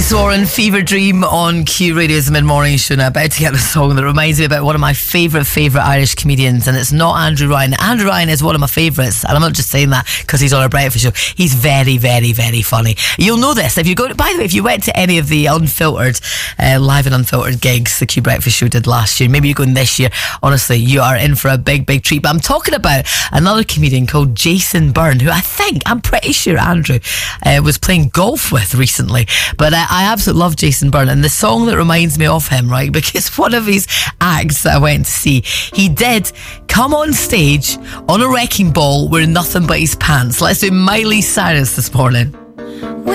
Chris Warren, Fever Dream on Q Radio's mid-morning show. Now, about to get the song that reminds me about one of my favourite Irish comedians, and it's not Andrew Ryan. Andrew Ryan is one of my favourites, and I'm not just saying that because he's on a breakfast show. He's very, very, very funny. You'll know this if you go to, by the way, if you went to any of the unfiltered, live and unfiltered gigs the Q Breakfast Show did last year, maybe you're going this year, honestly, you are in for a big, big treat. But I'm talking about another comedian called Jason Byrne, who I'm pretty sure Andrew was playing golf with recently. But I absolutely love Jason Byrne, and the song that reminds me of him, right, because one of his acts that I went to see, he did come on stage on a wrecking ball wearing nothing but his pants. Let's do Miley Cyrus this morning.